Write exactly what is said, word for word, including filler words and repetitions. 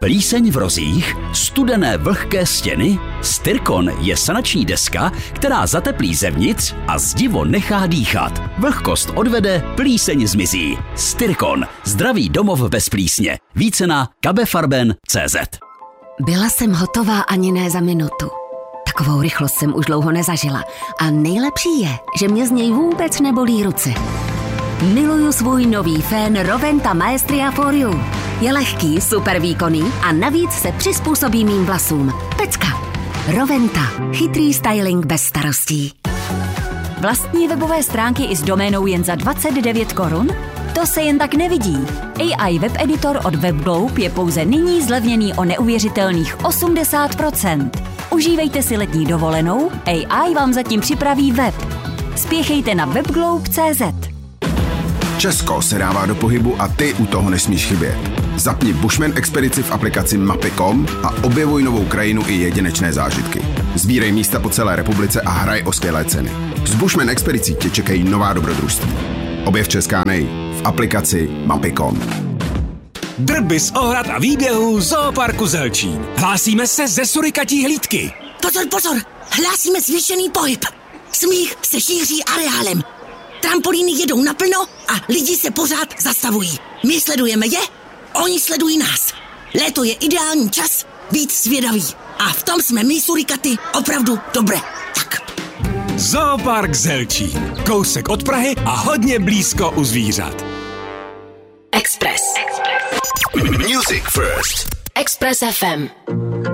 Plíseň v rozích, studené vlhké stěny, Styrkon je sanační deska, která zateplí zevnitř a zdivo nechá dýchat. Vlhkost odvede, plíseň zmizí. Styrkon, zdravý domov bez plísně. Více na kabefarben tečka cé zet. Byla jsem hotová ani ne za minutu. Takovou rychlost jsem už dlouho nezažila. A nejlepší je, že mě z něj vůbec nebolí ruce. Miluju svůj nový fén Roventa Maestria for You. Je lehký, super výkonný a navíc se přizpůsobí mým vlasům. Pecka. Roventa. Chytrý styling bez starostí. Vlastní webové stránky i s doménou jen za dvacet devět korun? To se jen tak nevidí. A I web editor od WebGlobe je pouze nyní zlevněný o neuvěřitelných osmdesát procent. Užívejte si letní dovolenou, A I vám zatím připraví web. Spěchejte na webglobe tečka cé zet. Česko se dává do pohybu a ty u toho nesmíš chybět. Zapni Bushman expedici v aplikaci mapy tečka com a objevuj novou krajinu i jedinečné zážitky. Sbírej místa po celé republice a hraj o skvělé ceny. S Bushman expedicí tě čekají nová dobrodružství. Objev Česká nej v aplikaci mapy tečka com. Drby z ohrad a výběhů Zooparku Zelčín. Hlásíme se ze surikatí hlídky. Pozor, pozor, hlásíme zvýšený pohyb. Smích se šíří areálem. Trampolíny jedou naplno a lidi se pořád zastavují. My sledujeme je, oni sledují nás. Léto je ideální čas být zvědaví. A v tom jsme my surikaty opravdu dobré. Tak. Zoopark Zelčín. Kousek od Prahy a hodně blízko u zvířat. Express. Music first. Express F M.